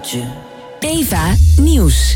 je. Eva Nieuws.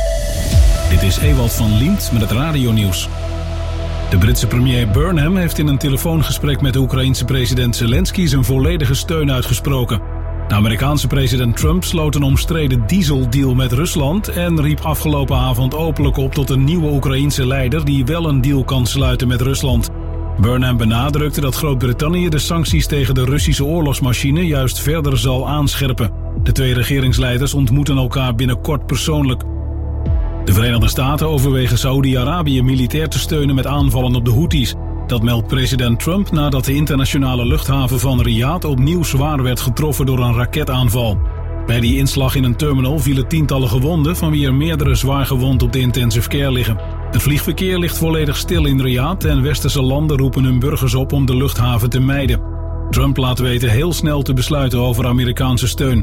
Dit is Ewald van Liemt met het radionieuws. De Britse premier Burnham heeft in een telefoongesprek met de Oekraïense president Zelensky zijn volledige steun uitgesproken. De Amerikaanse president Trump sloot een omstreden dieseldeal met Rusland en riep afgelopen avond openlijk op tot een nieuwe Oekraïense leider die wel een deal kan sluiten met Rusland. Burnham benadrukte dat Groot-Brittannië de sancties tegen de Russische oorlogsmachine juist verder zal aanscherpen. De twee regeringsleiders ontmoeten elkaar binnenkort persoonlijk. De Verenigde Staten overwegen Saoedi-Arabië militair te steunen met aanvallen op de Houthis. Dat meldt president Trump nadat de internationale luchthaven van Riyadh opnieuw zwaar werd getroffen door een raketaanval. Bij die inslag in een terminal vielen tientallen gewonden, van wie er meerdere zwaar gewond op de intensive care liggen. Het vliegverkeer ligt volledig stil in Riyadh en westerse landen roepen hun burgers op om de luchthaven te mijden. Trump laat weten heel snel te besluiten over Amerikaanse steun.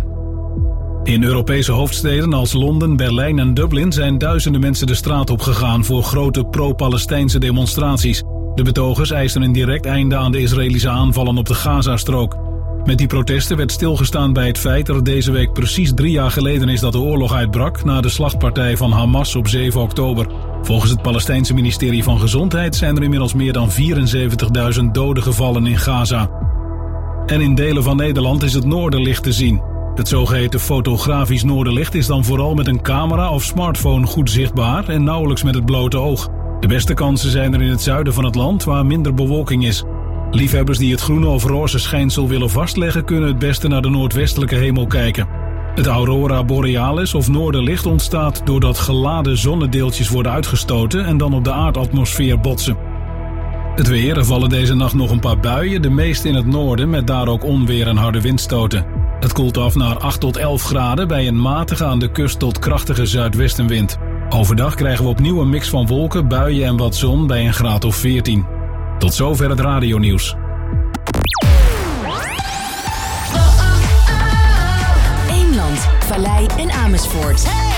In Europese hoofdsteden als Londen, Berlijn en Dublin zijn duizenden mensen de straat op gegaan voor grote pro-Palestijnse demonstraties. De betogers eisten een direct einde aan de Israëlische aanvallen op de Gazastrook. Met die protesten werd stilgestaan bij het feit dat het deze week precies 3 jaar geleden is dat de oorlog uitbrak na de slachtpartij van Hamas op 7 oktober. Volgens het Palestijnse ministerie van Gezondheid zijn er inmiddels meer dan 74.000 doden gevallen in Gaza. En in delen van Nederland is het noorderlicht te zien. Het zogeheten fotografisch noorderlicht is dan vooral met een camera of smartphone goed zichtbaar en nauwelijks met het blote oog. De beste kansen zijn er in het zuiden van het land, waar minder bewolking is. Liefhebbers die het groene of roze schijnsel willen vastleggen, kunnen het beste naar de noordwestelijke hemel kijken. Het aurora borealis of noorderlicht ontstaat doordat geladen zonnedeeltjes worden uitgestoten en dan op de aardatmosfeer botsen. Het weer, er vallen deze nacht nog een paar buien, de meeste in het noorden met daar ook onweer en harde windstoten. Het koelt af naar 8 tot 11 graden bij een matige aan de kust tot krachtige zuidwestenwind. Overdag krijgen we opnieuw een mix van wolken, buien en wat zon bij een graad of 14. Tot zover het radionieuws. Eemland, Vallei en Amersfoort.